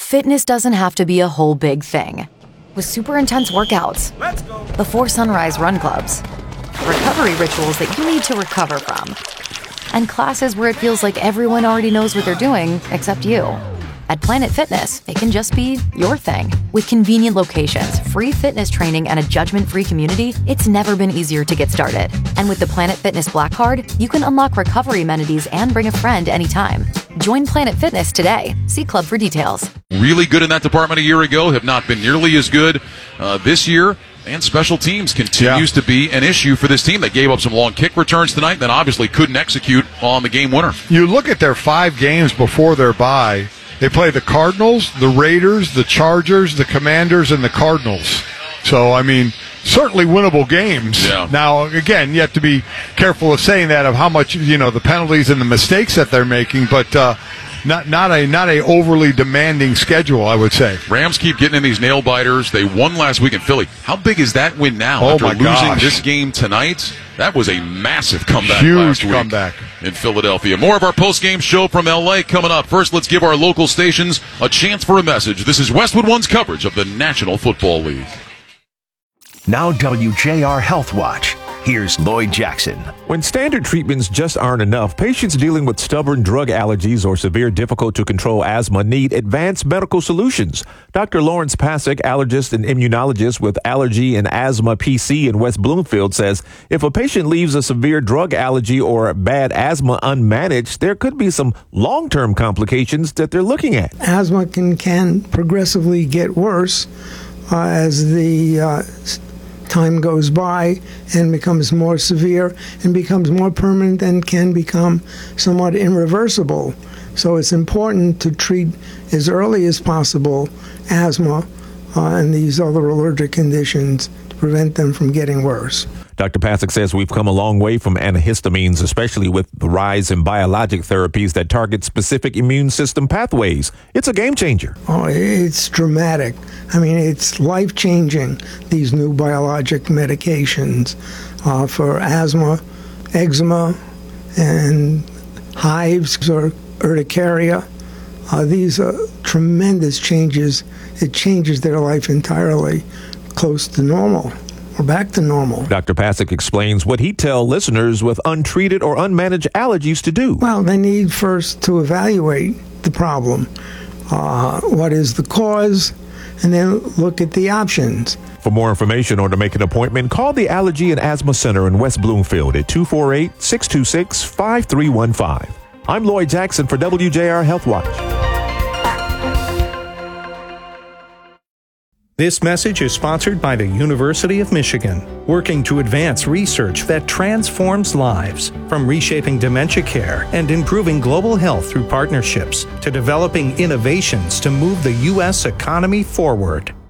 Fitness doesn't have to be a whole big thing. With super intense workouts, before sunrise run clubs, recovery rituals that you need to recover from, and classes where it feels like everyone already knows what they're doing except you. At Planet Fitness, it can just be your thing. With convenient locations, free fitness training, and a judgment-free community, it's never been easier to get started. And with the Planet Fitness Black Card, you can unlock recovery amenities and bring a friend anytime. Join Planet Fitness today. See Club for details. Really good in that department a year ago, have not been nearly as good this year. And special teams continues to be an issue for this team. They gave up some long kick returns tonight, then obviously couldn't execute on the game winner. You look at their 5 games before their bye. They play the Cardinals, the Raiders, the Chargers, the Commanders, and the Cardinals. So, I mean, certainly winnable games. Yeah. Now, again, you have to be careful of saying that, of how much, the penalties and the mistakes that they're making, but not a overly demanding schedule, I would say. Rams keep getting in these nail biters. They won last week in Philly. How big is that win now? Oh, after my losing gosh. this game tonight? That was a massive comeback Huge last week comeback in Philadelphia. More of our post-game show from L.A. coming up. First, let's give our local stations a chance for a message. This is Westwood One's coverage of the National Football League. Now WJR Health Watch. Here's Lloyd Jackson. When standard treatments just aren't enough, patients dealing with stubborn drug allergies or severe difficult-to-control asthma need advanced medical solutions. Dr. Lawrence Pasek, allergist and immunologist with Allergy and Asthma PC in West Bloomfield, says if a patient leaves a severe drug allergy or bad asthma unmanaged, there could be some long-term complications that they're looking at. Asthma can progressively get worse as the time goes by and becomes more severe and becomes more permanent and can become somewhat irreversible. So it's important to treat as early as possible asthma and these other allergic conditions to prevent them from getting worse. Dr. Pasek says we've come a long way from antihistamines, especially with the rise in biologic therapies that target specific immune system pathways. It's a game changer. Oh, it's dramatic. I mean, it's life-changing, these new biologic medications for asthma, eczema, and hives or urticaria. These are tremendous changes. It changes their life entirely, close to normal. We're back to normal. Dr. Pasek explains what he'd tell listeners with untreated or unmanaged allergies to do. Well, they need first to evaluate the problem. What is the cause? And then look at the options. For more information or to make an appointment, call the Allergy and Asthma Center in West Bloomfield at 248-626-5315. I'm Lloyd Jackson for WJR Health Watch. This message is sponsored by the University of Michigan, working to advance research that transforms lives, from reshaping dementia care and improving global health through partnerships to developing innovations to move the U.S. economy forward.